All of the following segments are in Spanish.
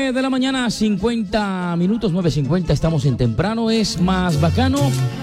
9 de la mañana, 50 minutos, 9:50, estamos en Temprano es Más Bacano.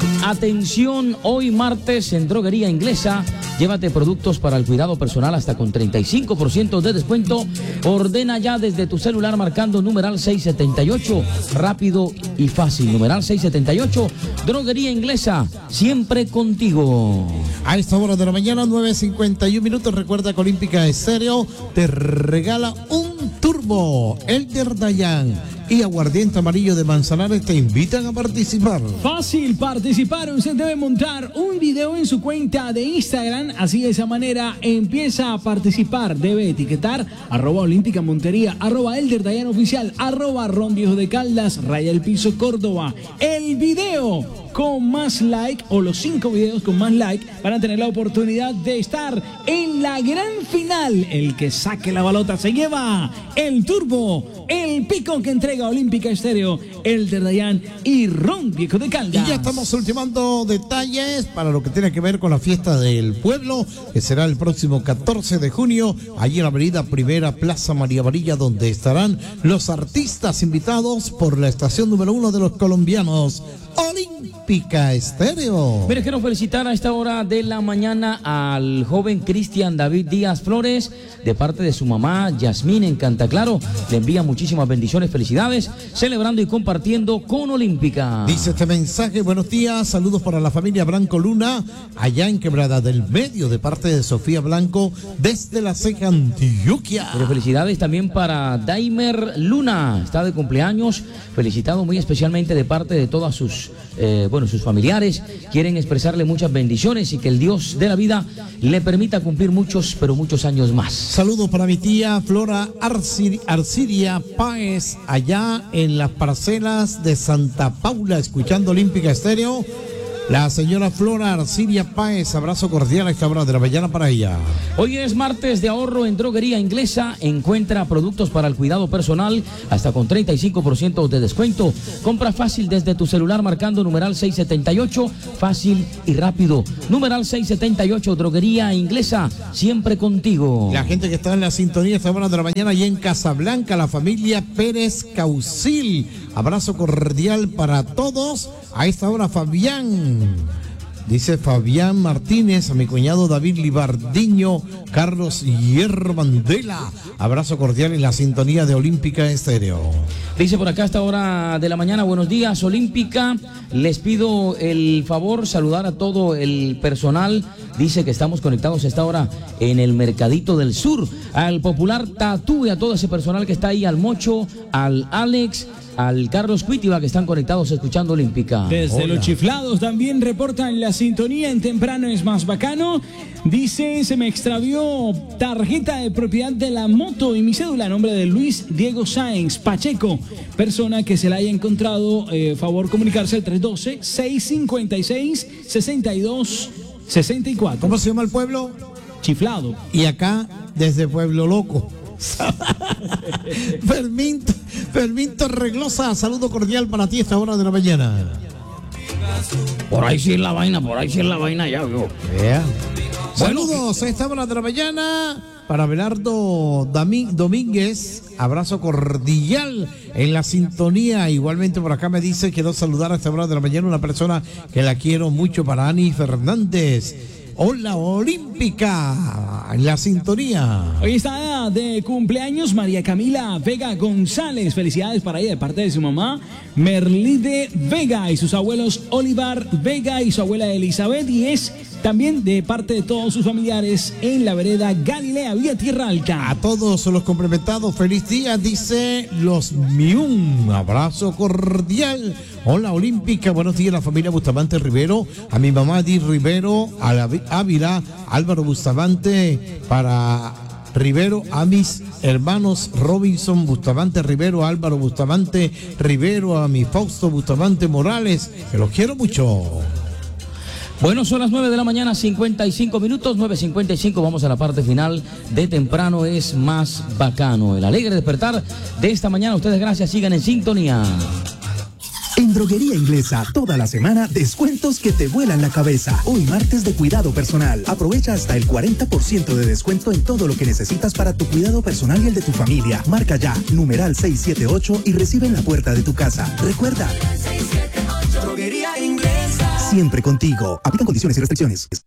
Atención, hoy martes en Droguería Inglesa, llévate productos para el cuidado personal hasta con 35% de descuento. Ordena ya desde tu celular marcando numeral 678, rápido y fácil, numeral 678, Droguería Inglesa, siempre contigo. A esta hora de la mañana, 9:51 minutos, recuerda que Olímpica Estéreo te regala un turbo. Elder Dayan y Aguardiente Amarillo de Manzanares te invitan a participar. Fácil participar, usted debe montar un video en su cuenta de Instagram, así de esa manera empieza a participar. Debe etiquetar @Olímpica Montería, @Elder Dayan Oficial, @Ron Viejo de Caldas, Raya el Piso Córdoba. El video con más like, o los 5 videos con más like, van a tener la oportunidad de estar en la gran final. El que saque la balota se lleva el turbo, el pico que entrega Olímpica Estéreo, Elder Dayan y Ron Viejo de Caldas. Y ya estamos ultimando detalles para lo que tiene que ver con la fiesta del pueblo, que será el próximo 14 de junio, allí en la avenida Primera, Plaza María Varilla, donde estarán los artistas invitados por la estación número 1 de los colombianos, Olímpica Estéreo. Mire, quiero felicitar a esta hora de la mañana al joven Cristian David Díaz Flores, de parte de su mamá Yasmín en Cantaclaro. Le envía muchísimas bendiciones, felicidades, celebrando y compartiendo con Olímpica. Dice este mensaje: buenos días, saludos para la familia Blanco Luna, allá en Quebrada del Medio, de parte de Sofía Blanco, desde La Ceja, Antioquia. Pero felicidades también para Daimer Luna, está de cumpleaños, felicitado muy especialmente de parte de todas sus sus familiares. Quieren expresarle muchas bendiciones y que el Dios de la vida le permita cumplir muchos, pero muchos años más. Saludos para mi tía Flora Arcidia Páez, allá en las parcelas de Santa Paula, escuchando Olímpica Estéreo. La señora Flora Arcidia Páez, abrazo cordial a esta hora de la mañana para ella. Hoy es martes de ahorro en Droguería Inglesa. Encuentra productos para el cuidado personal hasta con 35% de descuento. Compra fácil desde tu celular marcando numeral 678, fácil y rápido. Numeral 678, Droguería Inglesa, siempre contigo. La gente que está en la sintonía a esta hora de la mañana y en Casablanca, la familia Pérez Caucil. Abrazo cordial para todos. A esta hora, Fabián. Dice Fabián Martínez, a mi cuñado David Libardiño, Carlos Hierro Mandela. Abrazo cordial en la sintonía de Olímpica Estéreo. Dice por acá a esta hora de la mañana: buenos días, Olímpica. Les pido el favor saludar a todo el personal. Dice que estamos conectados a esta hora en el Mercadito del Sur. Al Popular Tatú y a todo ese personal que está ahí, al Mocho, al Alex, al Carlos Cuitiba, que están conectados escuchando Olímpica. Desde Hola. Los Chiflados también reportan la sintonía en Temprano es Más Bacano. Dice: se me extravió tarjeta de propiedad de la moto y mi cédula a nombre de Luis Diego Sáenz Pacheco. Persona que se la haya encontrado, favor comunicarse al 312-656-6264. ¿Cómo se llama el pueblo? Chiflado. Y acá, desde Pueblo Loco. Fermín Reglosa, saludo cordial para ti a esta hora de la mañana. Por ahí sí es la vaina, ya veo. Yeah. Saludos a esta hora de la mañana para Belardo Domínguez, abrazo cordial en la sintonía. Igualmente por acá me dice: quiero saludar a esta hora de la mañana una persona que la quiero mucho, para Ani Fernández. Hola, Olímpica, en la sintonía. Hoy está de cumpleaños María Camila Vega González. Felicidades para ella de parte de su mamá Merlide Vega y sus abuelos Olivar Vega y su abuela Elizabeth. Y es también de parte de todos sus familiares en la vereda Galilea, vía Tierra Alta. A todos los complementados, feliz día, dice Los Miun. Abrazo cordial. Hola, Olímpica, buenos días, la familia Bustamante Rivero, a mi mamá Di Rivero, a la Ávila, Álvaro Bustamante, para Rivero, a mis hermanos Robinson Bustamante Rivero, Álvaro Bustamante Rivero, a mi Fausto Bustamante Morales, que los quiero mucho. Bueno, son las 9 de la mañana, 55 minutos, 9:55. Vamos a la parte final de Temprano es Más Bacano. El alegre despertar de esta mañana. Ustedes, gracias, sigan en sintonía. En Droguería Inglesa, toda la semana, descuentos que te vuelan la cabeza. Hoy martes de cuidado personal. Aprovecha hasta el 40% de descuento en todo lo que necesitas para tu cuidado personal y el de tu familia. Marca ya, numeral 678 y recibe en la puerta de tu casa. Recuerda, Droguería Inglesa. Siempre contigo. Aplican condiciones y restricciones.